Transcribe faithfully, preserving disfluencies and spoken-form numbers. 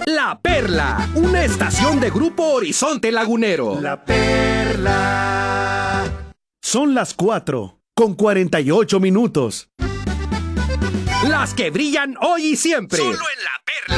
La Perla, una estación de Grupo Horizonte Lagunero. La Perla. Son las cuatro, con cuarenta y ocho minutos. Las que brillan hoy y siempre. Solo en La